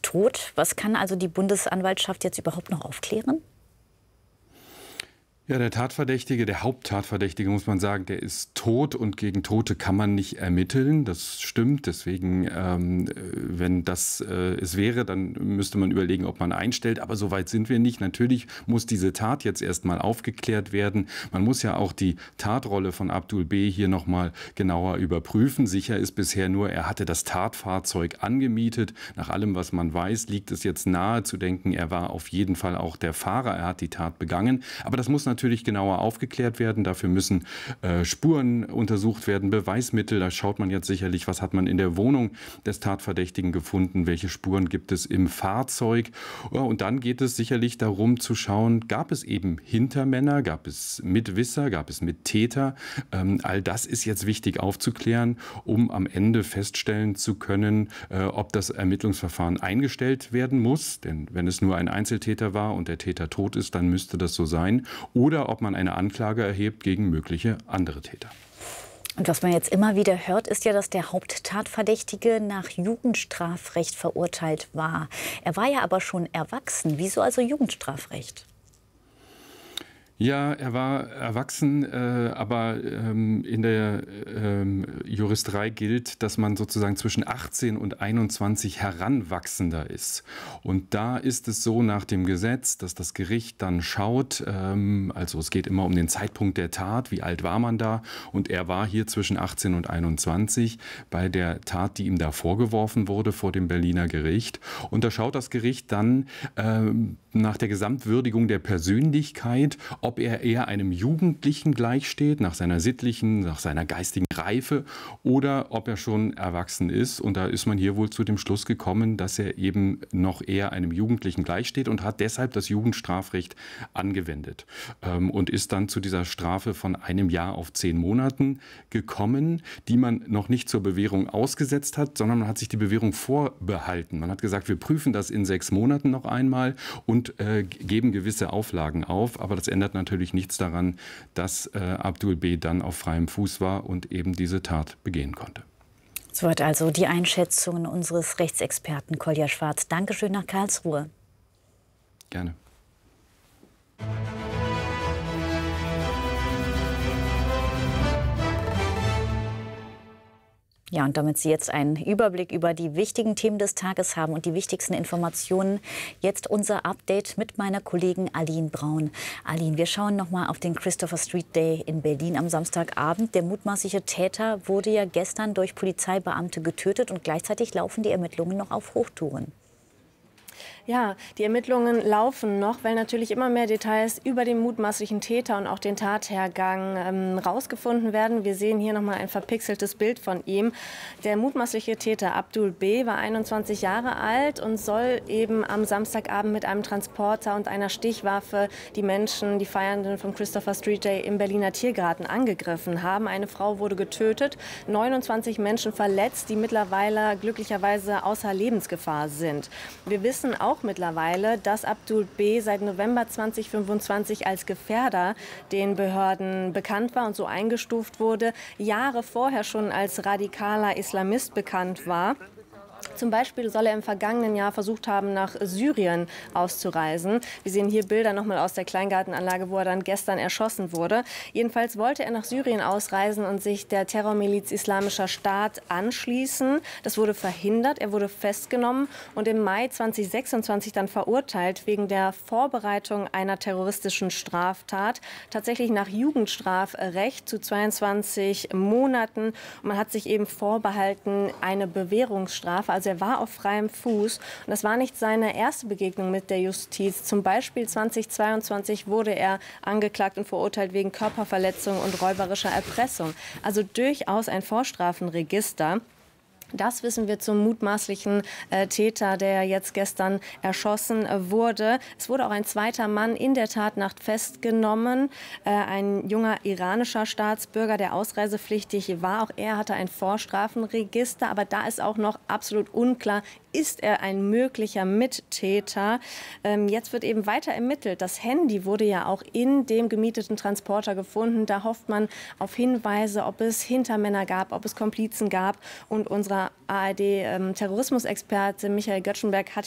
tot. Was kann also die Bundesanwaltschaft jetzt überhaupt noch aufklären? Ja, der Tatverdächtige, der Haupttatverdächtige, muss man sagen, der ist tot und gegen Tote kann man nicht ermitteln. Das stimmt. Deswegen, wenn das es wäre, dann müsste man überlegen, ob man einstellt. Aber so weit sind wir nicht. Natürlich muss diese Tat jetzt erstmal aufgeklärt werden. Man muss ja auch die Tatrolle von Abdul B. hier nochmal genauer überprüfen. Sicher ist bisher nur, er hatte das Tatfahrzeug angemietet. Nach allem, was man weiß, liegt es jetzt nahe zu denken, er war auf jeden Fall auch der Fahrer. Er hat die Tat begangen. Aber das muss natürlich genauer aufgeklärt werden. Dafür müssen Spuren untersucht werden, Beweismittel. Da schaut man jetzt sicherlich, was hat man in der Wohnung des Tatverdächtigen gefunden, welche Spuren gibt es im Fahrzeug. Und dann geht es sicherlich darum zu schauen, gab es eben Hintermänner, gab es Mitwisser, gab es Mittäter. All das ist jetzt wichtig aufzuklären, um am Ende feststellen zu können, ob das Ermittlungsverfahren eingestellt werden muss. Denn wenn es nur ein Einzeltäter war und der Täter tot ist, dann müsste das so sein. Oder ob man eine Anklage erhebt gegen mögliche andere Täter. Und was man jetzt immer wieder hört, ist ja, dass der Haupttatverdächtige nach Jugendstrafrecht verurteilt war. Er war ja aber schon erwachsen. Wieso also Jugendstrafrecht? Ja, er war erwachsen, aber in der Juristerei gilt, dass man sozusagen zwischen 18 und 21 Heranwachsender ist. Und da ist es so nach dem Gesetz, dass das Gericht dann schaut, also es geht immer um den Zeitpunkt der Tat, wie alt war man da? Und er war hier zwischen 18 und 21 bei der Tat, die ihm da vorgeworfen wurde vor dem Berliner Gericht. Und da schaut das Gericht dann nach der Gesamtwürdigung der Persönlichkeit, ob er eher einem Jugendlichen gleichsteht, nach seiner sittlichen, nach seiner geistigen Reife, oder ob er schon erwachsen ist. Und da ist man hier wohl zu dem Schluss gekommen, dass er eben noch eher einem Jugendlichen gleichsteht und hat deshalb das Jugendstrafrecht angewendet. Und ist dann zu dieser Strafe von 1 Jahr auf 10 Monaten gekommen, die man noch nicht zur Bewährung ausgesetzt hat, sondern man hat sich die Bewährung vorbehalten. Man hat gesagt, wir prüfen das in 6 Monaten noch einmal und geben gewisse Auflagen auf. Aber das ändert natürlich nichts daran, dass Abdul B. dann auf freiem Fuß war und eben diese Tat begehen konnte. Soweit also die Einschätzungen unseres Rechtsexperten Kolja Schwarz. Dankeschön nach Karlsruhe. Gerne. Ja, und damit Sie jetzt einen Überblick über die wichtigen Themen des Tages haben und die wichtigsten Informationen, jetzt unser Update mit meiner Kollegin Aline Braun. Aline, wir schauen noch mal auf den Christopher Street Day in Berlin am Samstagabend. Der mutmaßliche Täter wurde ja gestern durch Polizeibeamte getötet und gleichzeitig laufen die Ermittlungen noch auf Hochtouren. Ja, die Ermittlungen laufen noch, weil natürlich immer mehr Details über den mutmaßlichen Täter und auch den Tathergang rausgefunden werden. Wir sehen hier nochmal ein verpixeltes Bild von ihm. Der mutmaßliche Täter Abdul B. war 21 Jahre alt und soll eben am Samstagabend mit einem Transporter und einer Stichwaffe die Menschen, die Feiernden vom Christopher Street Day im Berliner Tiergarten angegriffen haben. Eine Frau wurde getötet, 29 Menschen verletzt, die mittlerweile glücklicherweise außer Lebensgefahr sind. Wir wissen auch mittlerweile, dass Abdul B. seit November 2025 als Gefährder den Behörden bekannt war und so eingestuft wurde, Jahre vorher schon als radikaler Islamist bekannt war. Zum Beispiel soll er im vergangenen Jahr versucht haben, nach Syrien auszureisen. Wir sehen hier Bilder nochmal aus der Kleingartenanlage, wo er dann gestern erschossen wurde. Jedenfalls wollte er nach Syrien ausreisen und sich der Terrormiliz Islamischer Staat anschließen. Das wurde verhindert. Er wurde festgenommen und im Mai 2026 dann verurteilt wegen der Vorbereitung einer terroristischen Straftat. Tatsächlich nach Jugendstrafrecht zu 22 Monaten. Und man hat sich eben vorbehalten, eine Bewährungsstrafe. Also er war auf freiem Fuß. Und das war nicht seine erste Begegnung mit der Justiz. Zum Beispiel 2022 wurde er angeklagt und verurteilt wegen Körperverletzung und räuberischer Erpressung. Also durchaus ein Vorstrafenregister. Das wissen wir zum mutmaßlichen Täter, der jetzt gestern erschossen wurde. Es wurde auch ein zweiter Mann in der Tatnacht festgenommen, ein junger iranischer Staatsbürger, der ausreisepflichtig war. Auch er hatte ein Vorstrafenregister, aber da ist auch noch absolut unklar, ist er ein möglicher Mittäter. Jetzt wird eben weiter ermittelt. Das Handy wurde ja auch in dem gemieteten Transporter gefunden. Da hofft man auf Hinweise, ob es Hintermänner gab, ob es Komplizen gab. Und unser ARD-Terrorismusexperte Michael Göttschenberg hat